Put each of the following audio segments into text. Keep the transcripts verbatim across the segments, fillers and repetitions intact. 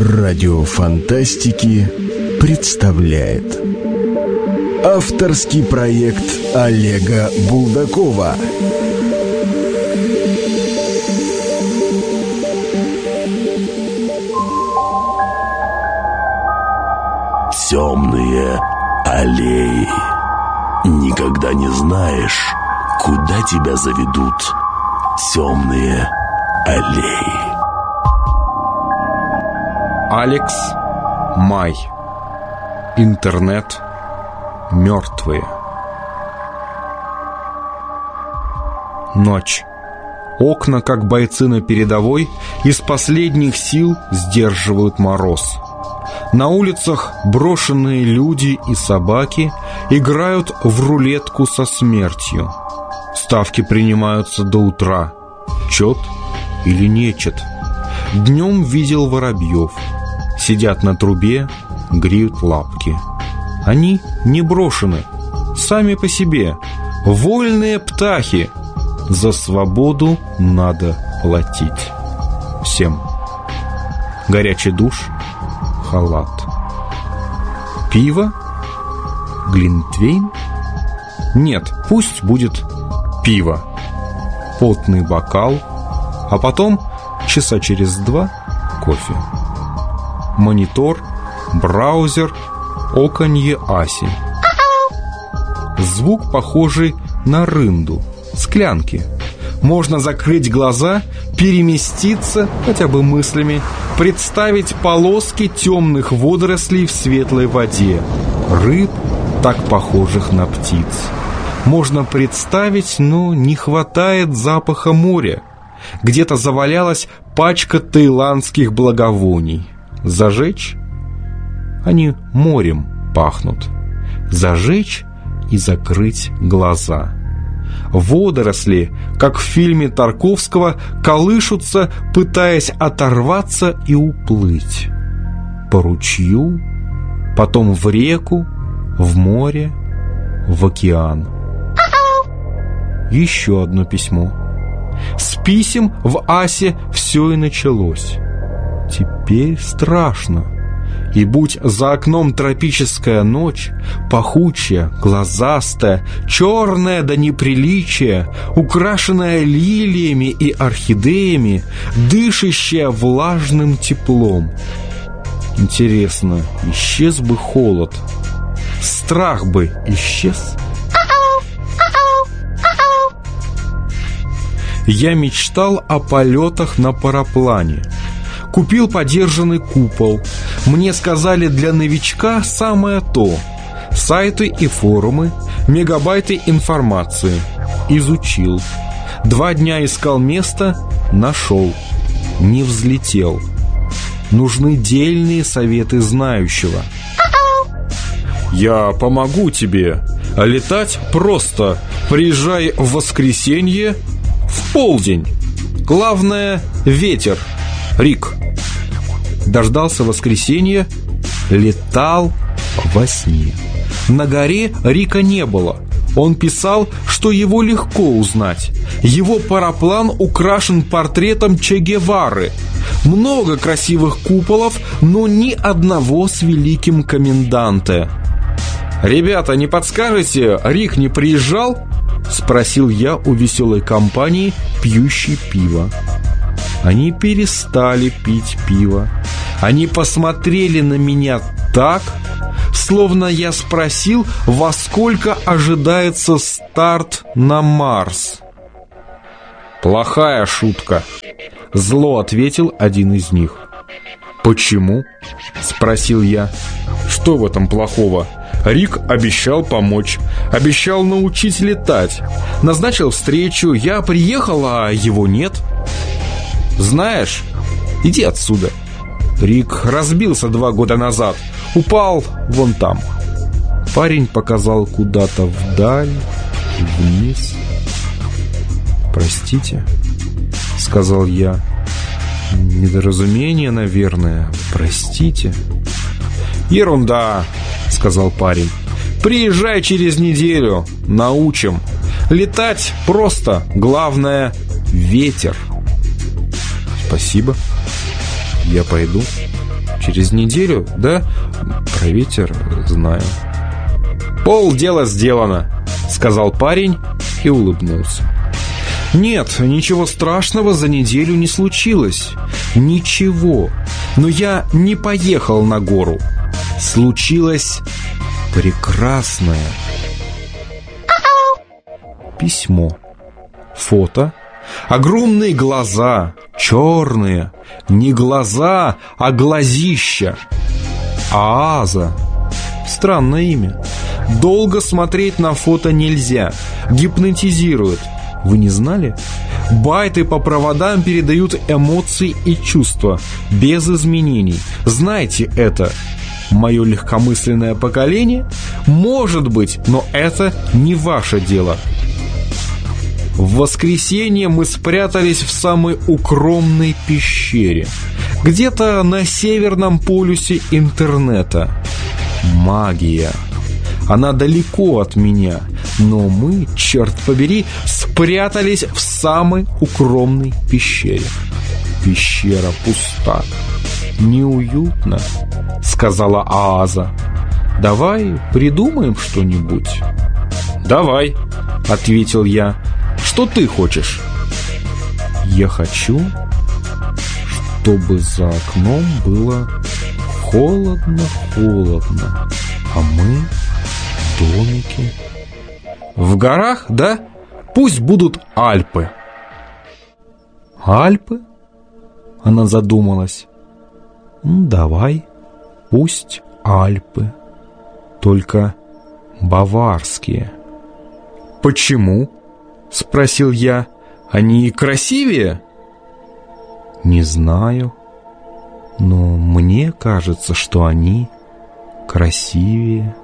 Радио Фантастики представляет авторский проект Олега Булдакова. Темные аллеи. Никогда не знаешь, куда тебя заведут темные аллеи. Алекс Май. Интернет. Мертвые. Ночь. Окна, как бойцы на передовой, из последних сил сдерживают мороз. На улицах брошенные люди и собаки играют в рулетку со смертью. Ставки принимаются до утра. Чет или нечет. Днем видел воробьев. Сидят на трубе, греют лапки. Они не брошены, сами по себе. Вольные птахи. За свободу надо платить. Всем. Горячий душ, халат. Пиво? Глинтвейн? Нет, пусть будет пиво. Потный бокал, а потом часа через два кофе. Монитор, браузер, оканье Аси. Звук похожий на рынду, склянки. Можно закрыть глаза, переместиться, хотя бы мыслями, представить полоски темных водорослей в светлой воде, рыб, так похожих на птиц. Можно представить, но не хватает запаха моря. Где-то завалялась пачка таиландских благовоний. Зажечь? Они морем пахнут. Зажечь и закрыть глаза. Водоросли, как в фильме Тарковского, колышутся, пытаясь оторваться и уплыть. По ручью, потом в реку, в море, в океан. Еще одно письмо. С писем в Асе все и началось. Теперь страшно. И будь за окном тропическая ночь, пахучая, глазастая, черная до неприличия, украшенная лилиями и орхидеями, дышащая влажным теплом. Интересно, исчез бы холод, страх бы исчез? Я мечтал о полетах на параплане. Купил подержанный купол. Мне сказали, для новичка самое то. Сайты и форумы, мегабайты информации. Изучил. Два дня искал место, нашел. Не взлетел. Нужны дельные советы знающего. Я помогу тебе. А летать просто. Приезжай в воскресенье в полдень. Главное — ветер. Рик. Дождался воскресенья, летал во сне. На горе Рика не было. Он писал, что его легко узнать. Его параплан украшен портретом Че Гевары. Много красивых куполов, но ни одного с великим коменданте. «Ребята, не подскажете, Рик не приезжал?» — спросил я у веселой компании, пьющей пиво. Они перестали пить пиво. Они посмотрели на меня так, словно я спросил, во сколько ожидается старт на Марс. «Плохая шутка», — зло ответил один из них. «Почему?» — спросил я. «Что в этом плохого? Рик обещал помочь, обещал научить летать. Назначил встречу, я приехал, а его нет. Знаешь, иди отсюда. Рик разбился два года назад. Упал вон там». Парень показал куда-то вдаль, вниз. «Простите», — сказал я. «Недоразумение, наверное. Простите». «Ерунда», — сказал парень. «Приезжай через неделю, научим. Летать просто, главное — ветер». «Спасибо». Я пойду. Через неделю, да? Про ветер знаю. Полдела сделано, сказал парень и улыбнулся. Нет, ничего страшного за неделю не случилось. Ничего. Но я не поехал на гору. Случилось прекрасное. Письмо. Фото. Огромные глаза. Черные. Не глаза, а глазища. Ааза. Странное имя. Долго смотреть на фото нельзя. Гипнотизирует. Вы не знали? Байты по проводам передают эмоции и чувства без изменений. Знайте это. Мое легкомысленное поколение? Может быть, но это не ваше дело. В воскресенье мы спрятались в самой укромной пещере, где-то на северном полюсе интернета. Магия. Она далеко от меня, но мы, черт побери, спрятались в самой укромной пещере. Пещера пуста. Неуютно, сказала Ааза. Давай придумаем что-нибудь. Давай, ответил я. Что ты хочешь? Я хочу, чтобы за окном было холодно-холодно, а мы в домике. В горах, да? Пусть будут Альпы. Альпы? Она задумалась. Ну, давай, пусть Альпы. Только баварские. Почему? Спросил я. Они красивее? Не знаю. Но мне кажется, что они красивее.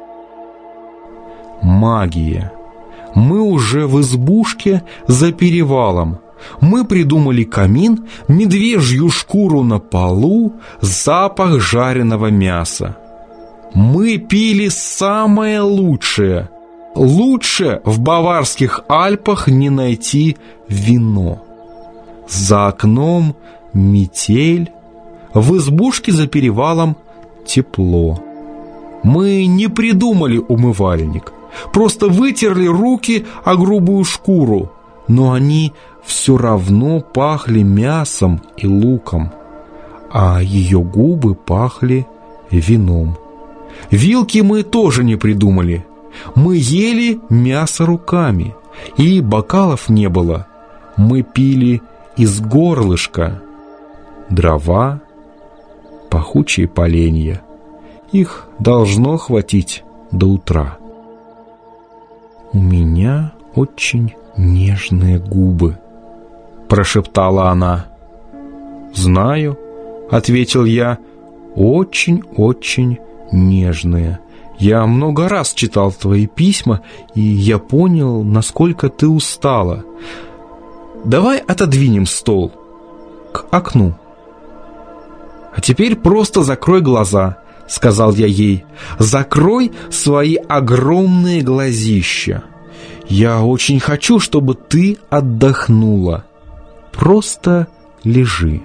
Магия. Мы уже в избушке за перевалом. Мы придумали камин, медвежью шкуру на полу, запах жареного мяса. Мы пили самое лучшее. Лучше в Баварских Альпах не найти вино. За окном метель, в избушке за перевалом тепло. Мы не придумали умывальник, просто вытерли руки о грубую шкуру, но они все равно пахли мясом и луком, а ее губы пахли вином. Вилки мы тоже не придумали. Мы ели мясо руками, и бокалов не было. Мы пили из горлышка. Дрова, пахучие поленья. Их должно хватить до утра. У меня очень нежные губы, прошептала она. Знаю, ответил я, очень-очень нежные. Я много раз читал твои письма, и я понял, насколько ты устала. Давай отодвинем стол к окну. А теперь просто закрой глаза, сказал я ей. Закрой свои огромные глазища. Я очень хочу, чтобы ты отдохнула. Просто лежи.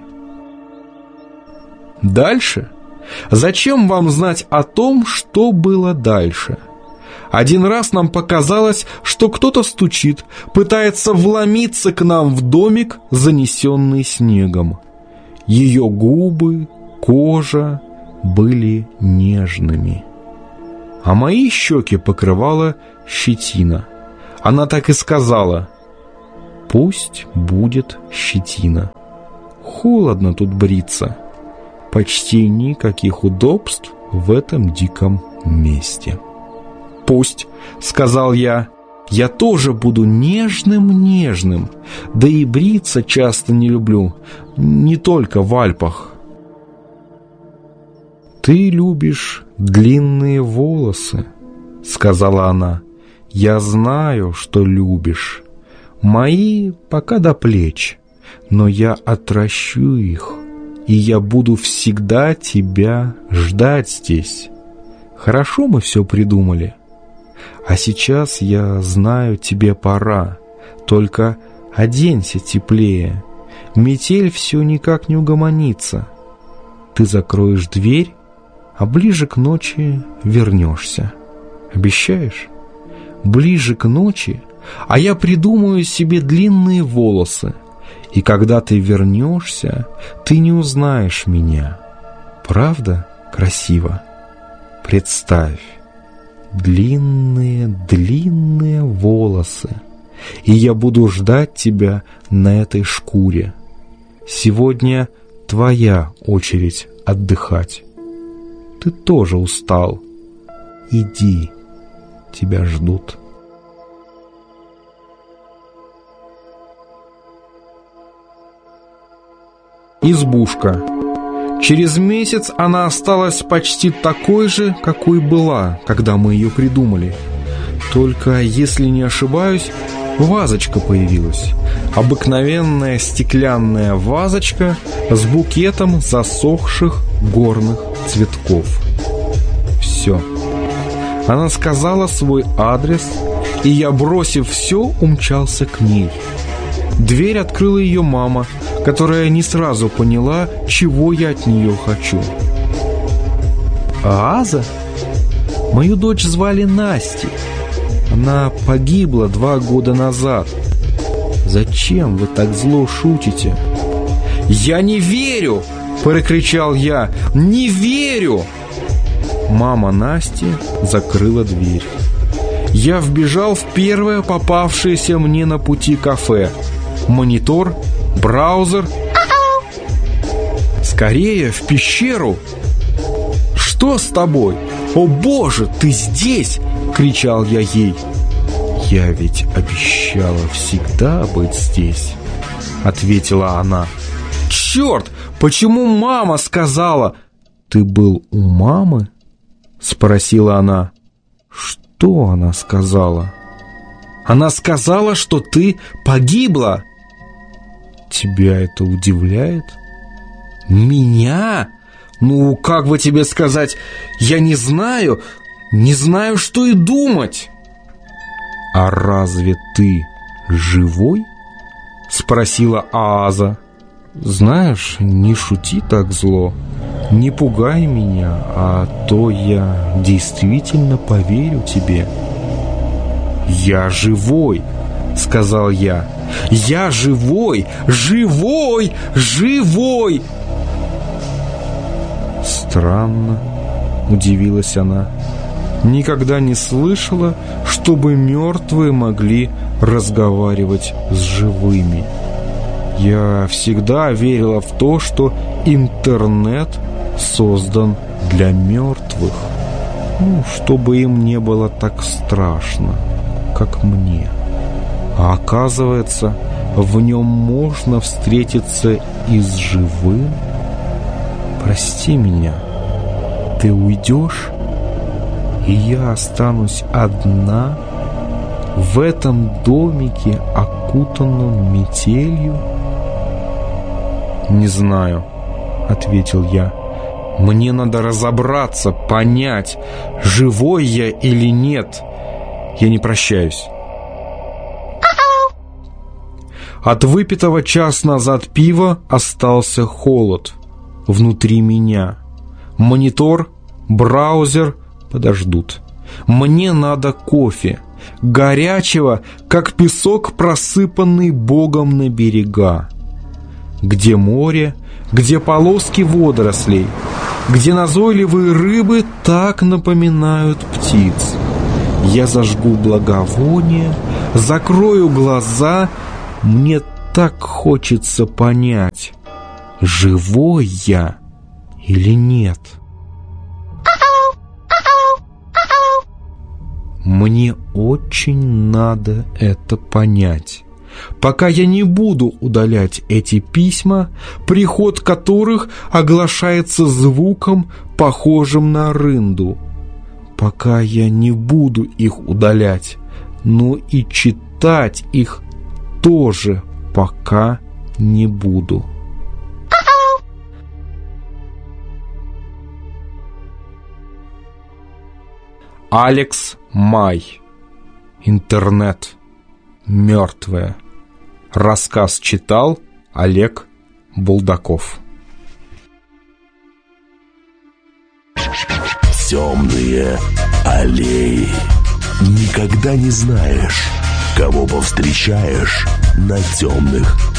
Дальше? Зачем вам знать о том, что было дальше? Один раз нам показалось, что кто-то стучит, пытается вломиться к нам в домик, занесенный снегом. Ее губы, кожа были нежными, а мои щеки покрывала щетина. Она так и сказала: «Пусть будет щетина. Холодно тут бриться. Почти никаких удобств в этом диком месте». «Пусть», — сказал я, — «я тоже буду нежным-нежным, да и бриться часто не люблю, не только в Альпах». «Ты любишь длинные волосы», — сказала она. «Я знаю, что любишь. Мои пока до плеч, но я отращу их, и я буду всегда тебя ждать здесь. Хорошо мы все придумали. А сейчас я знаю, тебе пора. Только оденься теплее. Метель все никак не угомонится. Ты закроешь дверь, а ближе к ночи вернешься. Обещаешь? Ближе к ночи, а я придумаю себе длинные волосы, и когда ты вернешься, ты не узнаешь меня. Правда красиво? Представь, длинные, длинные волосы, и я буду ждать тебя на этой шкуре. Сегодня твоя очередь отдыхать. Ты тоже устал. Иди, тебя ждут. Избушка. Через месяц она осталась почти такой же, какой была, когда мы ее придумали. Только, если не ошибаюсь, вазочка появилась. Обыкновенная стеклянная вазочка с букетом засохших горных цветков. Все. Она сказала свой адрес, и я, бросив все, умчался к ней. Дверь открыла ее мама, которая не сразу поняла, чего я от нее хочу. Аза? Мою дочь звали Настей. Она погибла два года назад. Зачем вы так зло шутите? «Я не верю!» – прокричал я. «Не верю!» Мама Насти закрыла дверь. Я вбежал в первое попавшееся мне на пути кафе. Монитор, браузер. «Скорее в пещеру!» «Что с тобой? О боже, ты здесь!» — кричал я ей. «Я ведь обещала всегда быть здесь», — ответила она. «Черт, почему мама сказала?» «Ты был у мамы?» — спросила она. «Что она сказала?» «Она сказала, что ты погибла». «Тебя это удивляет?» «Меня? Ну, как бы тебе сказать, я не знаю, не знаю, что и думать». «А разве ты живой?» — спросила Аза. «Знаешь, не шути так зло, не пугай меня, а то я действительно поверю тебе». «Я живой», — сказал я. «Я живой, живой, живой!» «Странно», — удивилась она. «Никогда не слышала, чтобы мертвые могли разговаривать с живыми. Я всегда верила в то, что интернет создан для мертвых, ну, чтобы им не было так страшно, как мне. А оказывается, в нем можно встретиться и с живым. Прости меня, ты уйдешь, и я останусь одна в этом домике, окутанном метелью?» «Не знаю», — ответил я. «Мне надо разобраться, понять, живой я или нет. Я не прощаюсь». От выпитого час назад пива остался холод внутри меня. Монитор, браузер подождут. Мне надо кофе, горячего, как песок, просыпанный Богом на берега. Где море, где полоски водорослей, где назойливые рыбы так напоминают птиц. Я зажгу благовоние, закрою глаза. Мне так хочется понять, живой я или нет. Мне очень надо это понять, пока я не буду удалять эти письма, приход которых оглашается звуком, похожим на рынду. Пока я не буду их удалять, но и читать их тоже пока не буду. Алекс Май. Интернет. Мертвая. Рассказ читал Олег Булдаков. темные аллеи. Никогда не знаешь, кого повстречаешь на темных